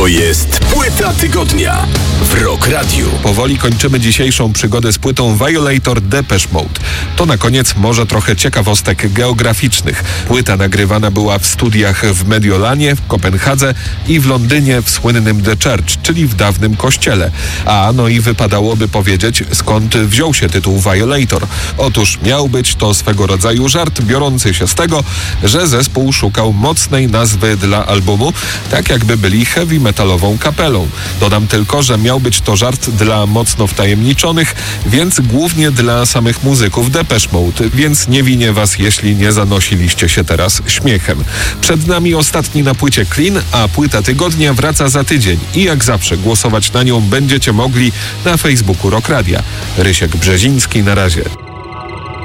To jest Płyta Tygodnia w Rock Radiu. Powoli kończymy dzisiejszą przygodę z płytą Violator Depeche Mode. To na koniec może trochę ciekawostek geograficznych. Płyta nagrywana była w studiach w Mediolanie, w Kopenhadze i w Londynie w słynnym The Church, czyli w dawnym kościele. No i wypadałoby powiedzieć, skąd wziął się tytuł Violator. Otóż miał być to swego rodzaju żart biorący się z tego, że zespół szukał mocnej nazwy dla albumu, tak jakby byli heavy metalową kapelą. Dodam tylko, że miał być to żart dla mocno wtajemniczonych, więc głównie dla samych muzyków Depeche Mode, więc nie winię was, jeśli nie zanosiliście się teraz śmiechem. Przed nami ostatni na płycie Clean, a Płyta Tygodnia wraca za tydzień i jak zawsze głosować na nią będziecie mogli na Facebooku Rock Radia. Rysiek Brzeziński, na razie.